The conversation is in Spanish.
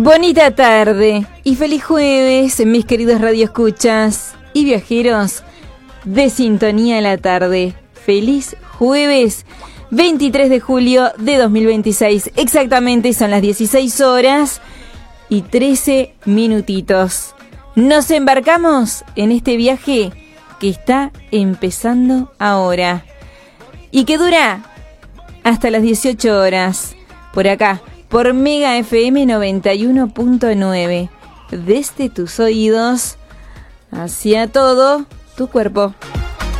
Bonita tarde y feliz jueves, mis queridos radioescuchas y viajeros de Sintonía de la Tarde. Feliz jueves 23 de julio de 2026. Exactamente son las 16 horas y 13 minutitos. Nos embarcamos en este viaje que está empezando ahora y que dura hasta las 18 horas por acá, por Mega FM 91.9, desde tus oídos hacia todo tu cuerpo.